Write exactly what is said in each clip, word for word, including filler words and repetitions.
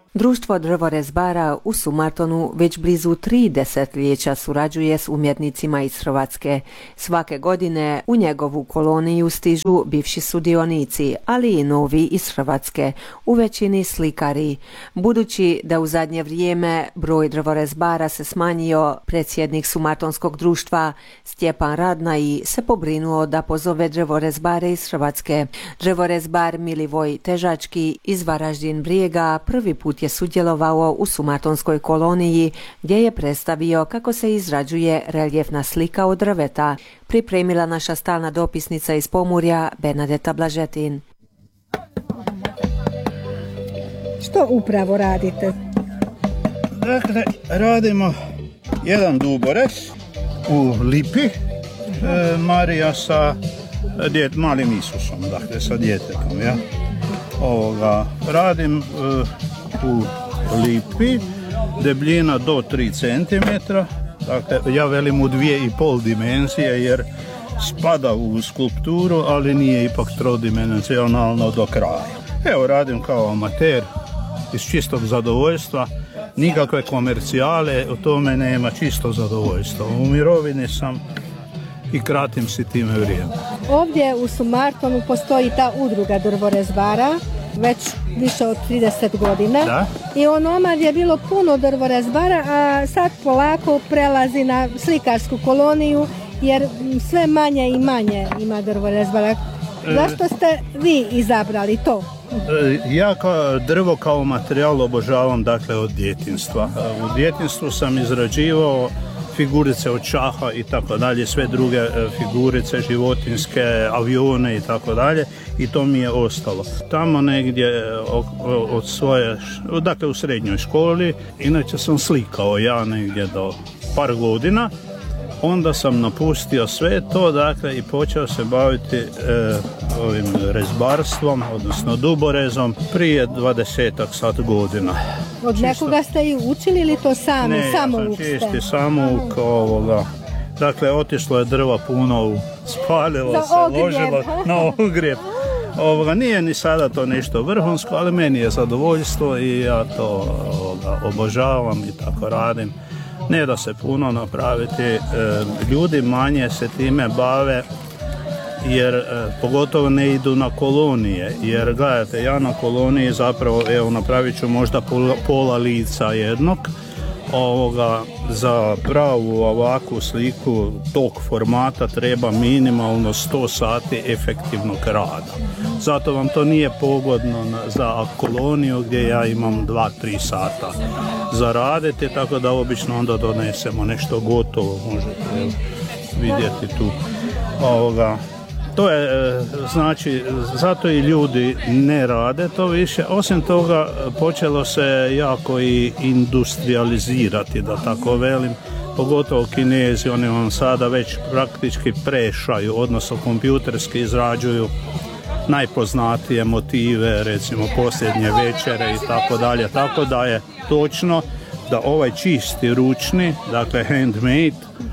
Društvo drvorezbara u Sumartonu već blizu tri desetljeća surađuje s umjetnicima iz Hrvatske. Svake godine u njegovu koloniju stižu bivši sudionici, ali i novi iz Hrvatske, u većini slikari. Budući da u zadnje vrijeme broj drvorezbara se smanjio, predsjednik Sumartonskog društva Stjepan Radnaj se pobrinuo da pozove drvorezbare iz Hrvatske. Drvorezbar Milivoj Težački iz Varaždin Brijega prvi put je sudjelovao u Sumartonskoj koloniji gdje je predstavio kako se izrađuje reljefna slika od drveta. Pripremila naša stalna dopisnica iz Pomurja Bernadeta Blažetin. Što upravo radite? Dakle, radimo jedan duborez u lipi e, Marija sa djet, malim Isusom, dakle sa djetetom. Ja? Ovoga, radim e, u lipi, debljina do tri centimetra, dakle ja velim u dvije i pol dimenzije jer spada u skulpturu, ali nije ipak trodimenzionalno do kraja. Evo, radim kao amater iz čistog zadovoljstva, nikakve komercijale, o tome nema, čisto zadovoljstvo. U mirovini sam i kratim si time vrijeme. Ovdje u Sumartonu postoji ta udruga drvorezbara već više od trideset godina. Da? I onomad je bilo puno drvorezbara, a sad polako prelazi na slikarsku koloniju jer sve manje i manje ima drvorezbara. Zašto ste vi izabrali to? Ja kao drvo kao materijal obožavam, dakle, od djetinjstva. U djetinjstvu sam izrađivao figurice od šaha i tako dalje, sve druge figurice, životinjske, avione i tako dalje, i to mi je ostalo. Tamo negdje od svoje, dakle u srednjoj školi, inače sam slikao ja negdje do par godina, onda sam napustio sve to, dakle, i počeo se baviti e, ovim rezbarstvom, odnosno duborezom, prije dvadesetak sad godina. Od Čisto. Nekoga ste i učili ili to sami, ne, samouk ste? Ne, čisti samouk ovoga. Dakle, otišlo je drva puno, u, spalilo Za se, ogrijeb. ložilo na ogrijeb. Ovoga, nije ni sada to nešto vrhunsko, ali meni je zadovoljstvo i ja to ovoga, obožavam i tako radim. Ne da se puno napraviti, e, ljudi manje se time bave jer e, pogotovo ne idu na kolonije, jer gledajte, ja na koloniji zapravo, evo, napravit ću možda pola, pola lica jednog, ovoga, za pravu ovakvu sliku tog formata treba minimalno sto sati efektivnog rada. Zato vam to nije pogodno za koloniju gdje ja imam dva do tri sata za raditi, tako da obično onda donesemo nešto gotovo, možete vidjeti tu. Ovoga, to je, znači, zato i ljudi ne rade to više. Osim toga, počelo se jako i industrializirati, da tako velim, pogotovo Kinezi, oni vam sada već praktički prešaju, odnosno kompjuterski izrađuju najpoznatije motive, recimo Posljednje večere i tako dalje, tako da je točno da ovaj čisti ručni, dakle handmade,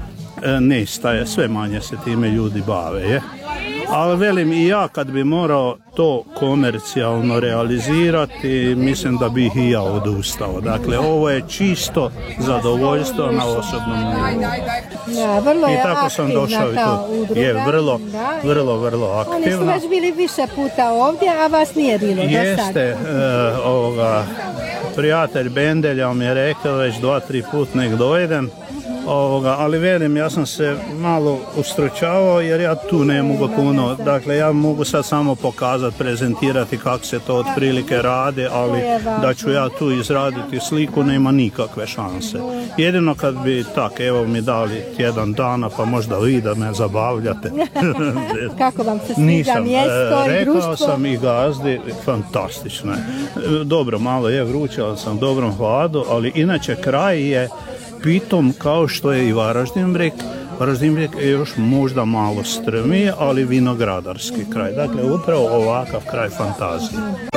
nestaje, sve manje se time ljudi bave, je. Ali velim, i ja kad bi morao to komercijalno realizirati, mislim da bih i ja odustao. Dakle, ovo je čisto zadovoljstvo na osobnom nivou. Ja, vrlo je I tako sam došao i to. Je vrlo, da, vrlo, vrlo aktivno. Oni su već bili više puta ovdje, a vas nije bilo do sad. Jeste, e, ovoga, prijatelj Bendelja mi je rekao već dva, tri put nek dojdem. Ovoga, ali velim, ja sam se malo ustručavao jer ja tu ne mogu puno, dakle ja mogu sad samo pokazati, prezentirati kako se to otprilike radi, ali da ću ja tu izraditi sliku nema nikakve šanse. Jedino kad bi tak, evo mi dali tjedan dana pa možda vi da me zabavljate. Kako vam se sviđa mjesto i društvo? Rekao sam i gazdi, fantastično je. Dobro, malo je vruće, ali sam u dobrom hladu, ali inače kraj je pitom kao što je i Varaždin Brijeg. Varaždin Brijeg je još možda malo strmije, ali vinogradarski kraj. Dakle, upravo ovakav kraj fantazije.